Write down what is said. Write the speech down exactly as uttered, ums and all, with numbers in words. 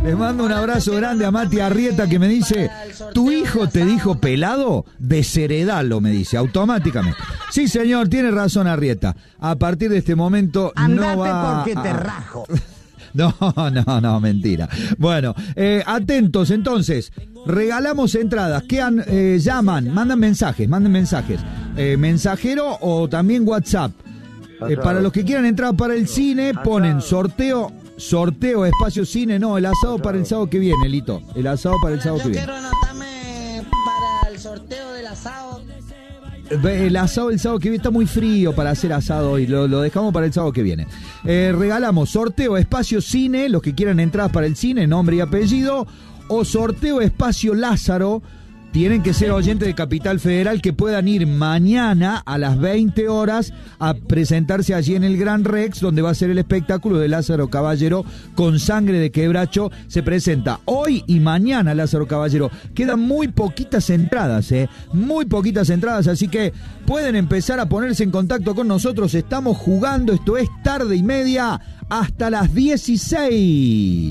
Les mando un abrazo grande a Mati Arrieta que me dice, ¿tu hijo te dijo pelado? Desheredalo, me dice, automáticamente. Sí, señor, tiene razón Arrieta. A partir de este momento Andate no va... porque te a... rajo. No, no, no, mentira. Bueno, eh, atentos entonces. Regalamos entradas. Quedan, eh, llaman, mandan mensajes, mandan mensajes. Eh, mensajero o también WhatsApp. Eh, para los que quieran entrar para el cine, ponen sorteo, sorteo, espacio cine, no, el asado para el sábado que viene, Lito. El asado para el sábado que viene. Yo quiero anotarme para el sorteo del asado. El asado el sábado que viene está muy frío para hacer asado hoy, lo, lo dejamos para el sábado que viene. Eh, regalamos sorteo espacio cine, los que quieran entradas para el cine, nombre y apellido, o sorteo espacio Lázaro. Tienen que ser oyentes de Capital Federal que puedan ir mañana a las veinte horas a presentarse allí en el Gran Rex, donde va a ser el espectáculo de Lázaro Caballero con sangre de quebracho. Se presenta hoy y mañana Lázaro Caballero. Quedan muy poquitas entradas, ¿eh? Muy poquitas entradas, así que pueden empezar a ponerse en contacto con nosotros. Estamos jugando, esto es Tarde y Media, hasta las dieciséis.